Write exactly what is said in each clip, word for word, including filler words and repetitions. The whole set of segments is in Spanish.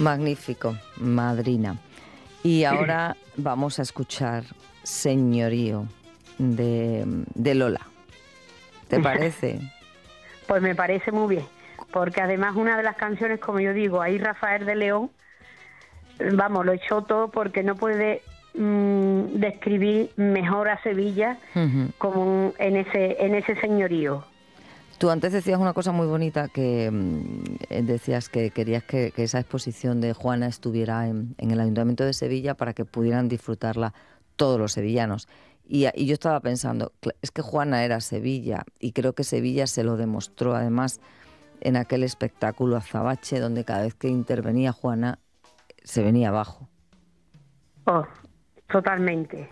Magnífico, madrina. Y ahora vamos a escuchar Señorío de, de Lola. ¿Te parece? Pues me parece muy bien, porque además una de las canciones, como yo digo, ahí Rafael de León, vamos, lo echó todo porque no puede mmm, describir mejor a Sevilla uh-huh. como en ese, en ese señorío. Tú antes decías una cosa muy bonita, que mmm, decías que querías que, que esa exposición de Juana estuviera en, en el Ayuntamiento de Sevilla para que pudieran disfrutarla todos los sevillanos. Y, y yo estaba pensando, es que Juana era Sevilla, y creo que Sevilla se lo demostró además en aquel espectáculo Azabache, donde cada vez que intervenía Juana se venía abajo. Oh, totalmente.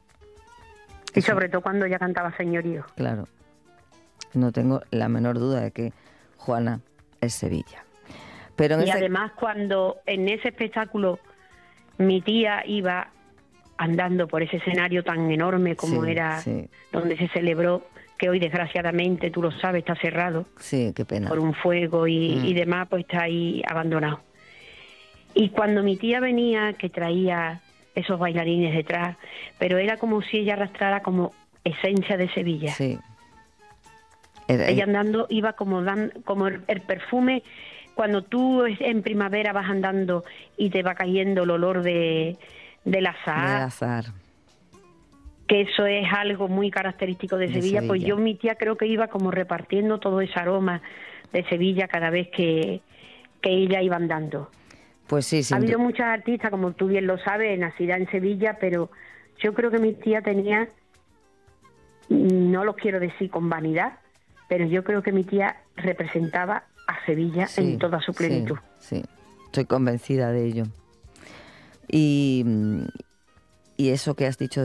Y Eso. sobre todo cuando ella cantaba Señorío. Claro. No tengo la menor duda de que Juana es Sevilla. Pero en y ese... además cuando en ese espectáculo mi tía iba andando por ese escenario tan enorme como sí, era sí. donde se celebró, que hoy desgraciadamente, tú lo sabes, está cerrado. Sí, qué pena. Por un fuego y, mm. y demás, pues está ahí abandonado. Y cuando mi tía venía, que traía esos bailarines detrás, pero era como si ella arrastrara como esencia de Sevilla. Sí. Era, ella andando iba como, dan, como el, el perfume, cuando tú en primavera vas andando y te va cayendo el olor de, del azahar. Del azahar. Que eso es algo muy característico de, de Sevilla, Sevilla, pues yo, mi tía, creo que iba como repartiendo todo ese aroma de Sevilla cada vez que, que ella iba andando. Pues sí, sí. Ha habido muchas artistas, como tú bien lo sabes, nacida en Sevilla, pero yo creo que mi tía tenía, no lo quiero decir con vanidad, pero yo creo que mi tía representaba a Sevilla sí, en toda su plenitud. Sí, sí, estoy convencida de ello. Y, y eso que has dicho